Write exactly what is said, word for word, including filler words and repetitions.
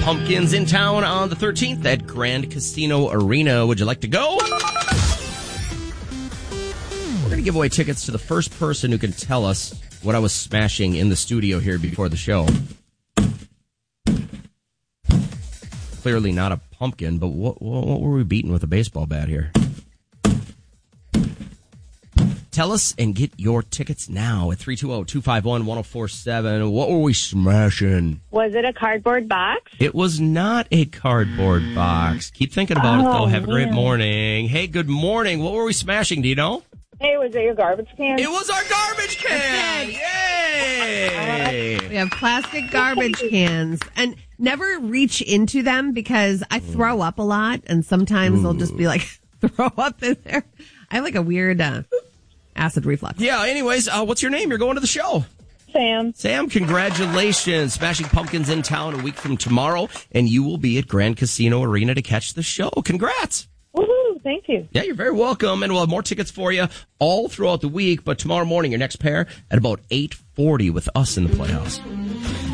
Pumpkins in town on the thirteenth at Grand Casino Arena. Would you like to go? We're going to give away tickets to the first person who can tell us what I was smashing in the studio here before the show. Clearly not a pumpkin, but what, what were we beating with a baseball bat here? Tell us and get your tickets now at three two zero, two five one, one zero four seven. What were we smashing? Was it a cardboard box? It was not a cardboard box. Keep thinking about oh, it, though. Have a great man. morning. Hey, good morning. What were we smashing? Do you know? Hey, was it your garbage can? It was our garbage can. Yay! We have plastic garbage cans. And never reach into them because I throw up a lot. And sometimes they'll just be like, throw up in there. I have like a weird uh, acid reflux. Yeah, anyways, uh, what's your name? You're going to the show. Sam. Sam, congratulations. Smashing Pumpkins in town a week from tomorrow. And you will be at Grand Casino Arena to catch the show. Congrats. Woohoo, thank you. Yeah, you're very welcome, and we'll have more tickets for you all throughout the week, but tomorrow morning, your next pair at about eight forty with us in the Playhouse.